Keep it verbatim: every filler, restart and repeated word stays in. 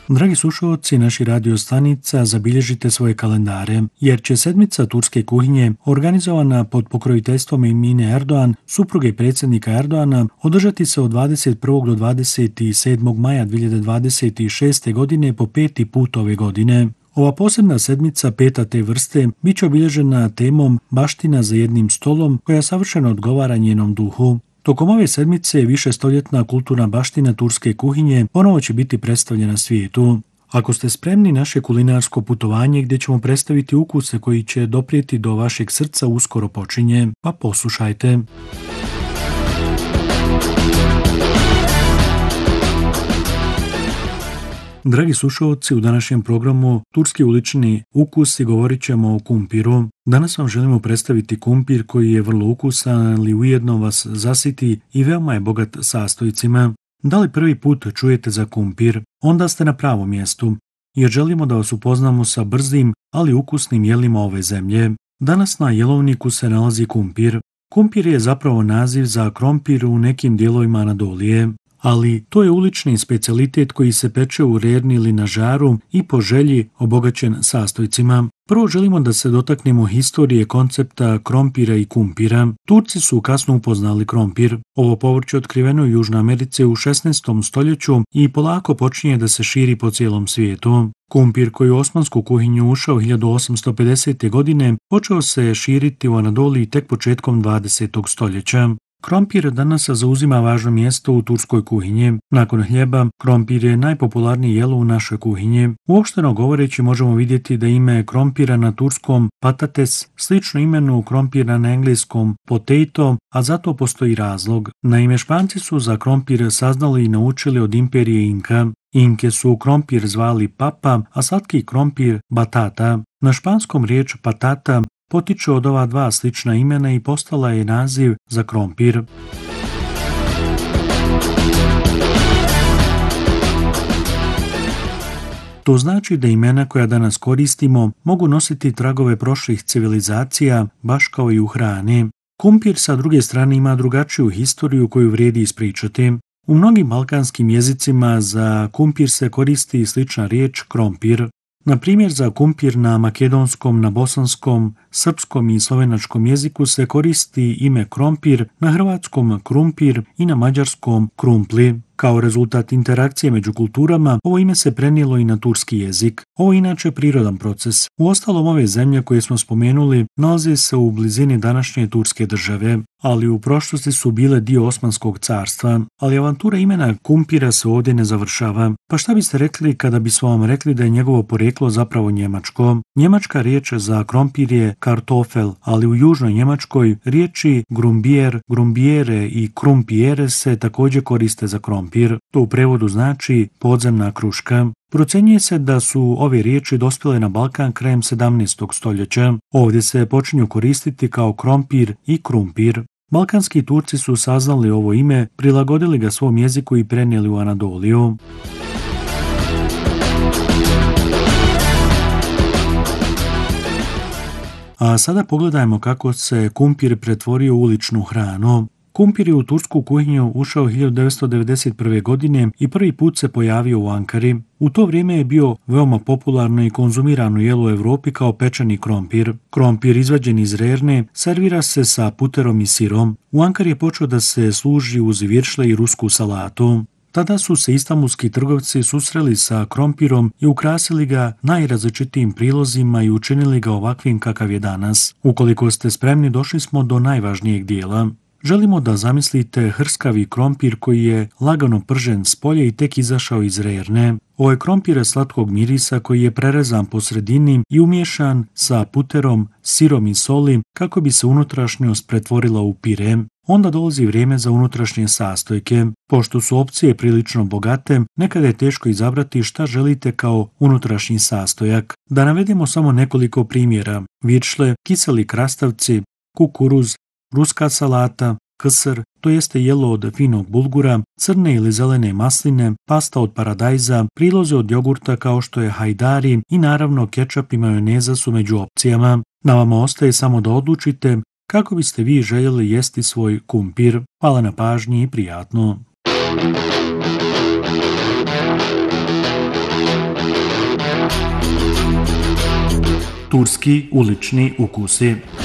Dragi slušalci, naši radio stanica, zabilježite svoje kalendare, jer će sedmica turske kuhinje, organizovana pod pokroviteljstvom Emine Erdogan, supruge predsjednika Erdoana, održati se od dvadeset prvog do dvadeset sedmog maja dvije hiljade dvadeset šeste. godine po peti put ove godine. Ova posebna sedmica, peta te vrste, bit će obilježena temom Baština za jednim stolom, koja savršeno odgovara njenom duhu. Tokom ove sedmice višestoljetna kulturna baština turske kuhinje ponovo će biti predstavljena svijetu. Ako ste spremni, naše kulinarsko putovanje gdje ćemo predstaviti ukuse koji će doprijeti do vašeg srca uskoro počinje, pa poslušajte. Dragi slušalci, u današnjem programu Turski ulični ukusi govorit ćemo o kumpiru. Danas vam želimo predstaviti kumpir koji je vrlo ukusan, ali ujedno vas zasiti i veoma je bogat sastojcima. Da li prvi put čujete za kumpir? Onda ste na pravom mjestu, jer želimo da vas upoznamo sa brzim, ali ukusnim jelima ove zemlje. Danas na jelovniku se nalazi kumpir. Kumpir je zapravo naziv za krompir u nekim dijelovima Anadolije. Ali to je ulični specijalitet koji se peče u rerni ili na žaru i po želji obogaćen sastojcima. Prvo želimo da se dotaknemo historije koncepta krompira i kumpira. Turci su kasno upoznali krompir. Ovo povrće otkriveno u Južnoj Americi u šesnaestom stoljeću i polako počinje da se širi po cijelom svijetu. Kumpir koji u osmansku kuhinju ušao hiljadu osamsto pedesete. godine počeo se širiti u Anadoliji tek početkom dvadesetog stoljeća. Krompir danas zauzima važno mjesto u turskoj kuhinji. Nakon hljeba, krompir je najpopularnije jelo u našoj kuhinji. Uopšteno govoreći možemo vidjeti da ime krompira na turskom patates slično imenu krompira na engleskom potato, a zato postoji razlog. Naime, Španci su za krompir saznali i naučili od imperije Inka. Inke su krompir zvali papa, a slatki krompir batata. Na španskom riječ patata potiče od ova dva slična imena i postala je naziv za krompir. To znači da imena koja danas koristimo mogu nositi tragove prošlih civilizacija, baš kao i u hrani. Kumpir sa druge strane ima drugačiju historiju koju vrijedi ispričati. U mnogim balkanskim jezicima za kumpir se koristi slična riječ krompir. Na primjer, za kumpir na makedonskom, na bosanskom, srpskom i slovenačkom jeziku se koristi ime krompir, na hrvatskom krumpir i na mađarskom krumpli. Kao rezultat interakcije među kulturama, ovo ime se prenijelo i na turski jezik. Ovo je inače prirodan proces. Uostalom, ove zemlje koje smo spomenuli nalaze se u blizini današnje turske države, ali u prošlosti su bile dio Osmanskog carstva. Ali avantura imena kumpira se ovdje ne završava. Pa šta biste rekli kada bismo vam rekli da je njegovo porijeklo zapravo njemačko? Njemačka riječ za krompir je kartofel, ali u južnoj Njemačkoj riječi grumbier, grumbiere i krumpiere se također koriste za krompir. To u prevodu znači podzemna kruška. Procjenjuje se da su ove riječi dospjele na Balkan krajem sedamnaestog stoljeća. Ovdje se počinju koristiti kao krompir i krumpir. Balkanski Turci su saznali ovo ime, prilagodili ga svom jeziku i prenijeli u Anadoliju. A sada pogledajmo kako se kumpir pretvorio u uličnu hranu. Kumpir je u tursku kuhinju ušao hiljadu devetsto devedeset prve. godine i prvi put se pojavio u Ankari. U to vrijeme je bio veoma popularno i konzumirano jelo u Europi kao pečeni krompir. Krompir izvađen iz rerne servira se sa puterom i sirom. U Ankari je počeo da se služi uz viršle i rusku salatu. Tada su se istanbulski trgovci susreli sa krompirom i ukrasili ga najrazličitijim prilozima i učinili ga ovakvim kakav je danas. Ukoliko ste spremni, došli smo do najvažnijeg dijela. Želimo da zamislite hrskavi krompir koji je lagano pržen s polja i tek izašao iz rerne. Ovo je krompir slatkog mirisa koji je prerezan po sredini i umiješan sa puterom, sirom i soli kako bi se unutrašnjost pretvorila u pire. Onda dolazi vrijeme za unutrašnje sastojke. Pošto su opcije prilično bogate, nekada je teško izabrati šta želite kao unutrašnji sastojak. Da navedemo samo nekoliko primjera: viršle, kiseli krastavci, kukuruz, ruska salata, ksr, to jeste jelo od finog bulgura, crne ili zelene masline, pasta od paradajza, priloze od jogurta kao što je hajdari i naravno kečap i majoneza su među opcijama. Na vama ostaje samo da odlučite kako biste vi željeli jesti svoj kumpir. Hvala na pažnji i prijatno. Turski ulični ukusi.